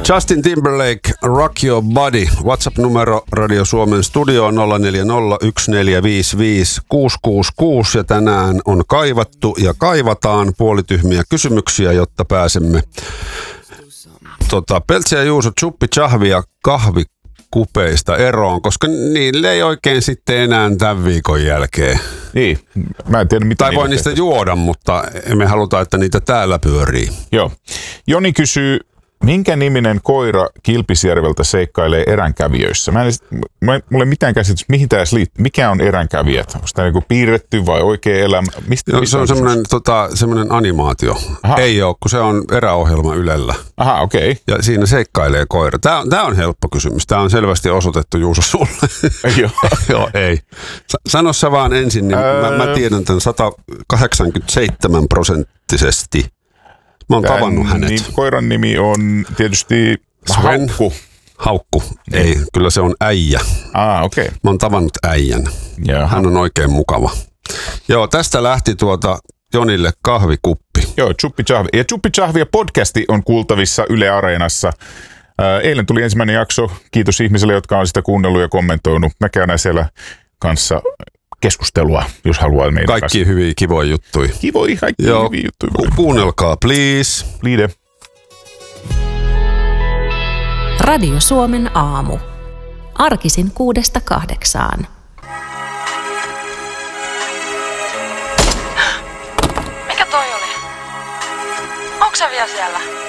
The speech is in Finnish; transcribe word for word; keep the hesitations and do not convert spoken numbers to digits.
Justin Timberlake, Rock Your Body. WhatsApp-numero Radio Suomen studio nolla neljä nolla yksi neljä viisi viisi kuusi kuusi kuusi. Ja tänään on kaivattu ja kaivataan puolityhmiä kysymyksiä, jotta pääsemme tota, Peltsi ja Juuso chuppi chahvia kahvikupeista eroon, koska niille ei oikein sitten enää tämän viikon jälkeen. Niin, mä en tiedä mitä. Tai voi niistä juoda, mutta emme haluta, että niitä täällä pyörii. Joo. Joni kysyy, minkä niminen koira Kilpisjärveltä seikkailee eränkävijöissä? Mä en, mä, mulla ei mitään käsitys, mihin tämä edes liittyy. Mikä on eränkävijät? Onko tämä joku piirretty vai oikea elämä? Mistä, Joo, mistä se on, on semmoinen, tota, semmoinen animaatio. Aha. Ei ole, kun se on eräohjelma Ylellä. Aha, okei. Okay. Ja siinä seikkailee koira. Tämä on, tämä on helppo kysymys. Tämä on selvästi osoitettu Juuso sulle. Joo. Joo, ei. Sano sä vaan ensin, niin öö... mä, mä tiedän tämän sata kahdeksankymmentäseitsemän prosenttisesti. Mä oon Tän tavannut hänet. Niin, koiran nimi on tietysti Sven. Haukku. Haukku. Ei, kyllä se on äijä. Ah, okei. Okay. Mä oon tavannut äijän. Jaha. Hän on oikein mukava. Joo, tästä lähti tuota Jonille kahvikuppi. Joo, Chuppi Chahvi. Ja Chuppi Chahvia podcasti on kuultavissa Yle Areenassa. Ää, eilen tuli ensimmäinen jakso. Kiitos ihmisille, jotka on sitä kuunnellut ja kommentoinut. Mä käyn siellä kanssa keskustelua, jos haluaa meidän Kaikki kanssa. Hyviä, kivoja juttuja. Kivoja, kaikki Joo, hyviä juttuja. Ku- kuunnelkaa, please. Liide. Radio Suomen aamu. Arkisin kuudesta kahdeksaan. Mikä toi oli? Onko se vielä siellä?